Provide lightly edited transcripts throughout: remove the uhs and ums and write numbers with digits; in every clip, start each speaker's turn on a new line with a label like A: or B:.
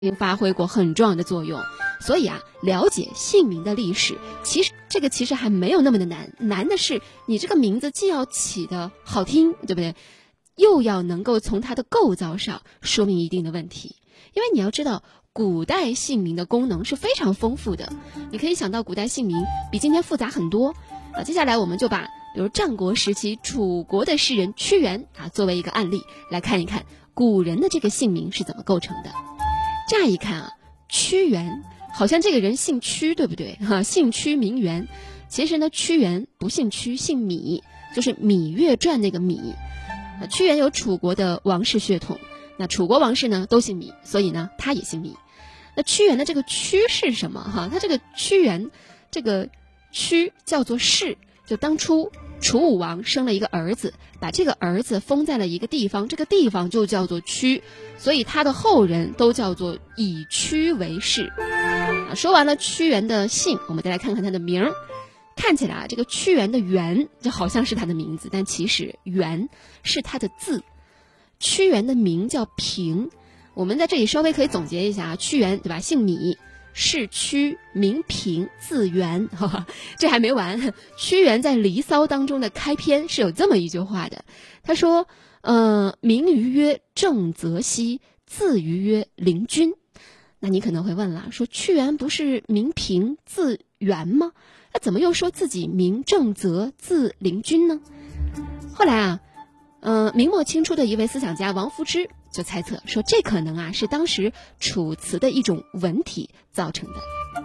A: 发挥过很重要的作用。所以啊，了解姓名的历史，其实还没有那么的难，难的是你这个名字既要起得好听，对不对？又要能够从它的构造上说明一定的问题。因为你要知道，古代姓名的功能是非常丰富的，你可以想到古代姓名比今天复杂很多。接下来我们就把比如战国时期楚国的诗人屈原作为一个案例来看一看古人的这个姓名是怎么构成的。乍一看屈原好像这个人姓屈，对不对？姓屈名媛。其实呢，屈原不姓屈，姓芈，就是《芈月传》那个芈。屈原有楚国的王室血统，那楚国王室呢都姓芈，所以呢他也姓芈。那屈原的这个屈是什么？他这个屈原这个屈叫做氏，就当初楚武王生了一个儿子，把这个儿子封在了一个地方，这个地方就叫做屈，所以他的后人都叫做以屈为氏。说完了屈原的姓，我们再来看看他的名。看起来这个屈原的原就好像是他的名字，但其实原是他的字。屈原的名叫平，我们在这里稍微可以总结一下，屈原对吧？姓芈，氏屈，名平，字原。这还没完，屈原在《离骚》当中的开篇是有这么一句话的，他说名于曰正则兮，字于曰灵均。那你可能会问了，说屈原不是名平字原吗？那怎么又说自己名正则字灵均呢？后来明末清初的一位思想家王夫之就猜测说，这可能是当时楚辞的一种文体造成的。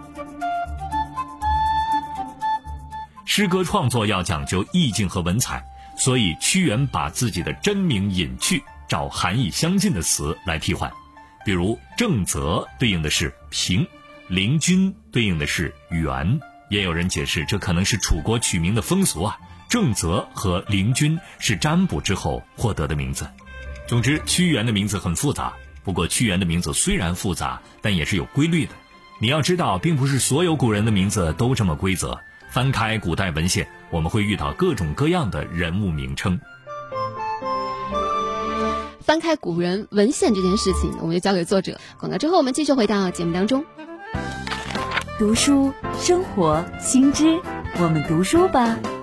B: 诗歌创作要讲究意境和文采，所以屈原把自己的真名隐去，找含义相近的词来替换。比如正则对应的是平，灵均对应的是原。也有人解释，这可能是楚国取名的风俗正则和灵均是占卜之后获得的名字。总之，屈原的名字很复杂，不过屈原的名字虽然复杂，但也是有规律的。你要知道，并不是所有古人的名字都这么规则。翻开古代文献，我们会遇到各种各样的人物名称。
A: 翻开古人文献这件事情，我们就交给作者。广告之后，我们继续回到节目当中。
C: 读书生活新知，我们读书吧。